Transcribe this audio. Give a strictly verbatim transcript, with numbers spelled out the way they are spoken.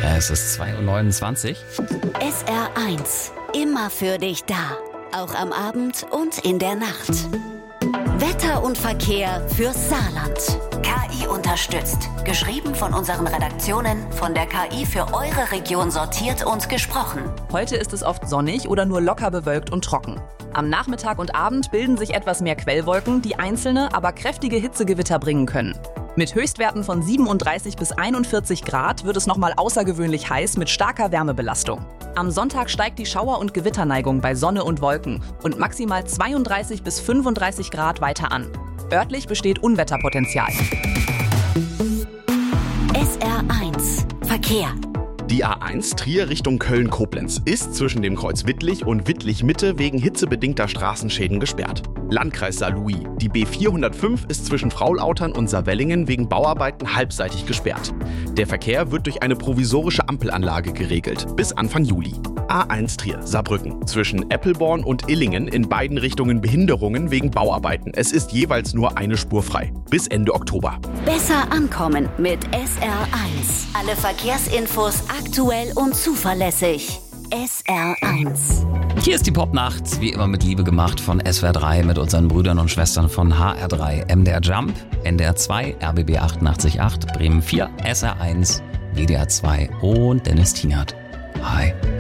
Es ist zwei Uhr neunundzwanzig. S R eins. Immer für dich da. Auch am Abend und in der Nacht. Wetter und Verkehr fürs Saarland. K I unterstützt. Geschrieben von unseren Redaktionen, von der K I für eure Region sortiert und gesprochen. Heute ist es oft sonnig oder nur locker bewölkt und trocken. Am Nachmittag und Abend bilden sich etwas mehr Quellwolken, die einzelne, aber kräftige Hitzegewitter bringen können. Mit Höchstwerten von siebenunddreißig bis einundvierzig Grad wird es nochmal außergewöhnlich heiß mit starker Wärmebelastung. Am Sonntag steigt die Schauer- und Gewitterneigung bei Sonne und Wolken und maximal zweiunddreißig bis fünfunddreißig Grad weiter an. Örtlich besteht Unwetterpotenzial. S R eins. Verkehr. Die A eins Trier Richtung Köln-Koblenz ist zwischen dem Kreuz Wittlich und Wittlich-Mitte wegen hitzebedingter Straßenschäden gesperrt. Landkreis Saarlouis. Die B vierhundertfünf ist zwischen Fraulautern und Saarwellingen wegen Bauarbeiten halbseitig gesperrt. Der Verkehr wird durch eine provisorische Ampelanlage geregelt, bis Anfang Juli. A eins Trier Saarbrücken. Zwischen Eppelborn und Illingen in beiden Richtungen Behinderungen wegen Bauarbeiten. Es ist jeweils nur eine Spur frei. Bis Ende Oktober. Besser ankommen mit S R eins. Alle Verkehrsinfos aktuell und zuverlässig. S R eins. Hier ist die Popnacht, wie immer mit Liebe gemacht von S W R drei mit unseren Brüdern und Schwestern von H R drei, M D R Jump, N D R zwei, R B B achtundachtzig Komma acht, Bremen vier, S R eins, W D R zwei und Dennis Tienert. Hi.